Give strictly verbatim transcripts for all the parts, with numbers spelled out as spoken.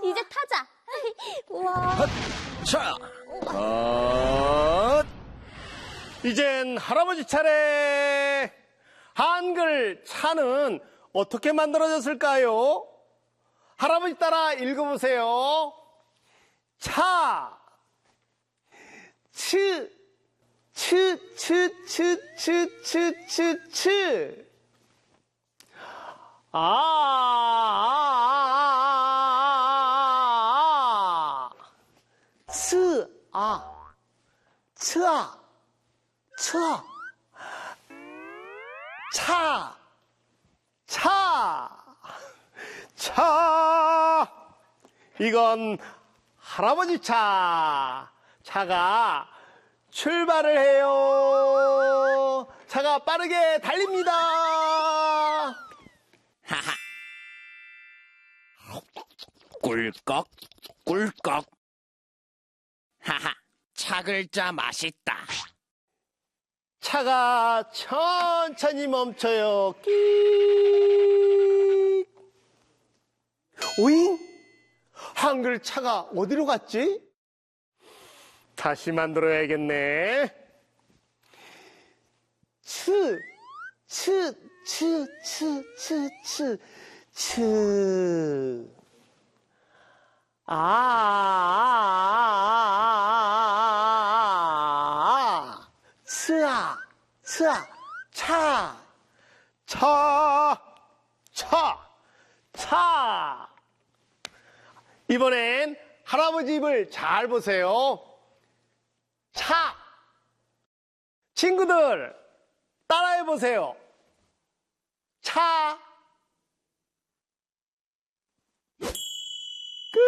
이제 타자. 우와. 자, 어... 이젠 할아버지 차례. 한글 차는 어떻게 만들어졌을까요? 할아버지 따라 읽어보세요. 차, 츠, 츠, 츠, 츠, 츠, 츠, 츠, 츠. 아, 아, 아, 아, 츠, 아, 츠, 아, 츠, 아. 차, 차, 차. 이건 할아버지 차. 차가 출발을 해요. 차가 빠르게 달립니다. 하하. 꿀꺽, 꿀꺽. 하하, 차 글자 맛있다. 차가 천천히 멈춰요. 끼. 오잉? 한글 차가 어디로 갔지? 다시 만들어야겠네. 츠, 츠, 츠, 츠, 츠, 츠, 츠. 아, 아, 아, 아, 아. 츠아, 츠아, 차, 차, 차, 차. 이번엔 할아버지 입을 잘 보세요. 차. 친구들, 따라해 보세요. 차. 끝.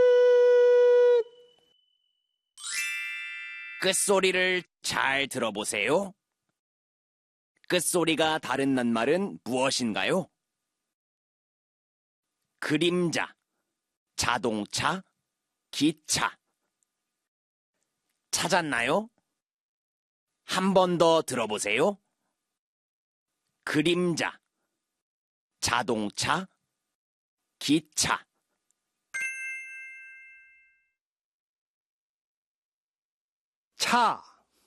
끝소리를 잘 들어보세요. 끝소리가 다른 낱말은 무엇인가요? 그림자, 자동차, 기차. 찾았나요? 한 번 더 들어보세요. 그림자, 자동차, 기차. 차.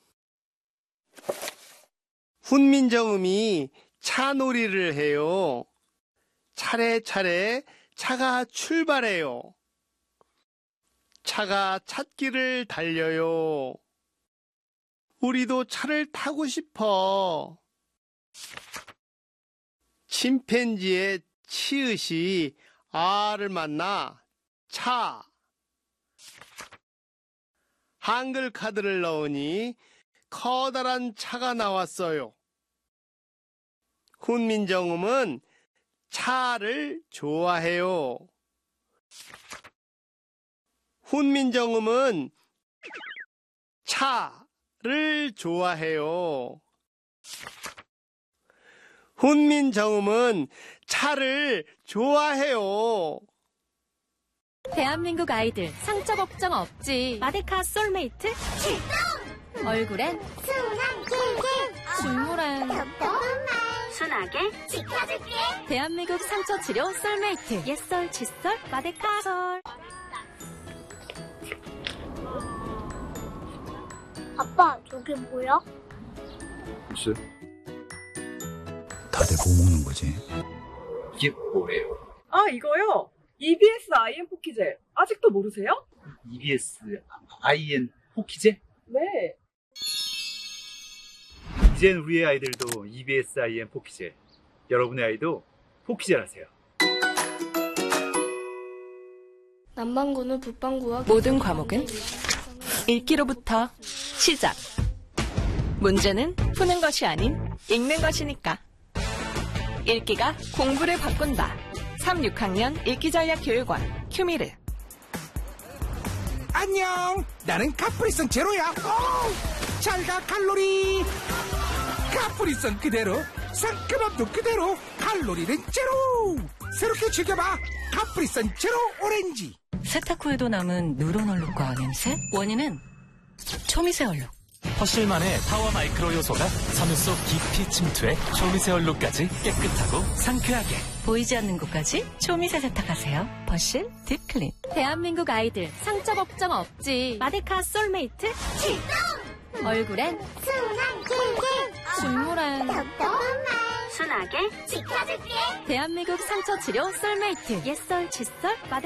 훈민정음이 차놀이를 해요. 차례차례 차가 출발해요. 차가 찻길을 달려요. 우리도 차를 타고 싶어. 침팬지의 치읓이 아를 만나 차. 한글 카드를 넣으니 커다란 차가 나왔어요. 훈민정음은 차를 좋아해요. 훈민정음은 차를 좋아해요. 훈민정음은 차를 좋아해요. 대한민국 아이들 상처 걱정 없지. 마데카 솔메이트 출동. 얼굴엔 순한 길게, 중물엔 순하게 지켜줄게. 대한민국 상처 치료 솔메이트. 옛설 칫솔 마데카 솔. 아빠, 저게 뭐야? 글쎄. 다들 뭐 먹는 거지? 이게 뭐예요? 아, 이거요? 이비에스 아이엔 포키젤. 아직도 모르세요? 이비에스 아이엔 포키제? 네. 이젠 우리의 아이들도 이비에스 아이엔 포키제. 여러분의 아이도 포키젤 하세요. 남반구는 북반구와 모든 과목은 읽기로부터 시작. 문제는 푸는 것이 아닌 읽는 것이니까. 읽기가 공부를 바꾼다. 삼, 육 학년 읽기전략교육원 큐미르. 안녕, 나는 카프리선 제로야. 잘가 칼로리. 카프리선 그대로, 상큼함도 그대로, 칼로리는 제로. 새롭게 즐겨봐, 카프리선 제로 오렌지. 세탁 후에도 남은 누런 얼룩과 냄새? 원인은 초미세 얼룩. 퍼실만의 파워 마이크로 요소가 섬유 속 깊이 침투해 초미세 얼룩까지 깨끗하고 상쾌하게. 보이지 않는 곳까지 초미세 세탁하세요. 퍼실 딥클린. 대한민국 아이들 상처 걱정 없지. 마데카 솔메이트 출동! 얼굴엔 순한 킬킬, 준물한 답답한 말 순하게 지켜줄게. 대한민국 상처 치료 솔메이트. 옛썰, 칫솔, 마데카